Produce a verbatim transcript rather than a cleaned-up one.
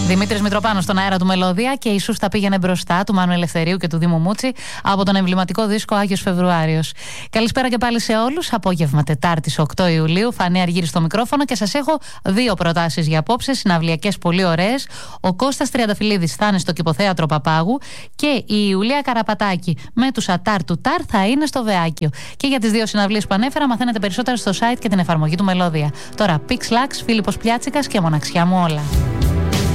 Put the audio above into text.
Δημήτρης Μητροπάνος στον αέρα του Μελώδια και η Σούστα πήγαινε μπροστά του Μάνου Ελευθερίου και του Δήμου Μούτσι από τον εμβληματικό δίσκο Άγιος Φεβρουάριος. Καλησπέρα και πάλι σε όλους. Απόγευμα Τετάρτης οκτώ Ιουλίου, Φανή Αργύρη στο μικρόφωνο και σας έχω δύο προτάσεις για απόψε, συναυλιακές πολύ ωραίες. Ο Κώστας Τριανταφυλλίδης θα είναι στο Κηποθέατρο Παπάγου και η Ιουλία Καραπατάκη με τους Ατάρ του Τάρ θα είναι στο Βεάκιο. Και για τις δύο συναυλίες που ανέφερα μαθαίνετε περισσότερα στο site και την εφαρμογή του Μελώδια. Τώρα Pix Lux, Φίλιππος Πλιάτσικας και Μοναξιά μου όλα.